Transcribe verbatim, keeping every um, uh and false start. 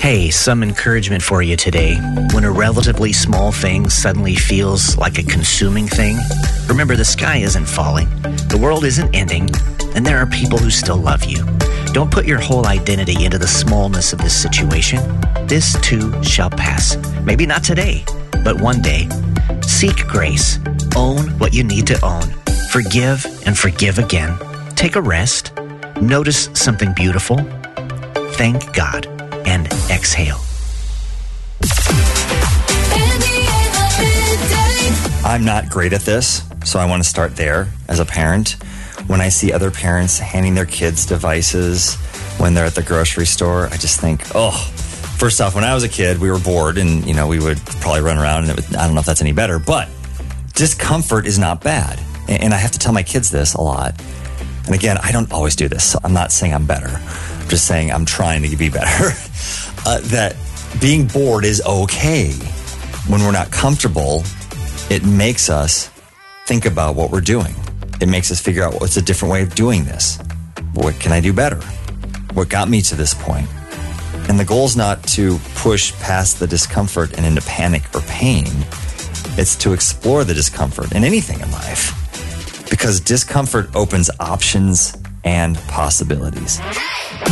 Hey, some encouragement for you today. When a relatively small thing suddenly feels like a consuming thing, remember the sky isn't falling, the world isn't ending, and there are people who still love you. Don't put your whole identity into the smallness of this situation. This too shall pass. Maybe not today, but one day. Seek grace. Own what you need to own. Forgive and forgive again. Take a rest. Notice something beautiful. Thank God. And exhale. I'm not great at this, so I want to start there as a parent. When I see other parents handing their kids devices when they're at the grocery store, I just think, oh, first off, when I was a kid, we were bored and, you know, we would probably run around and it would, I don't know if that's any better, but discomfort is not bad. And I have to tell my kids this a lot. And again, I don't always do this, so I'm not saying I'm better. I'm just saying I'm trying to be better. uh, that being bored is okay. When we're not comfortable, it makes us think about what we're doing. It makes us figure out what's a different way of doing this. What can I do better? What got me to this point? And the goal is not to push past the discomfort and into panic or pain. It's to explore the discomfort in anything in life. Because discomfort opens options and possibilities.